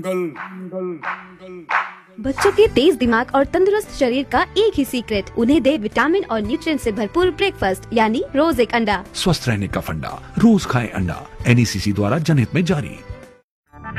बच्चों के तेज दिमाग और तंदुरुस्त शरीर का एक ही सीक्रेट, उन्हें दे विटामिन और न्यूट्रिएंट से भरपूर ब्रेकफास्ट, यानी रोज एक अंडा। स्वस्थ रहने का फंडा, रोज खाएं अंडा। NECC द्वारा जनहित में जारी।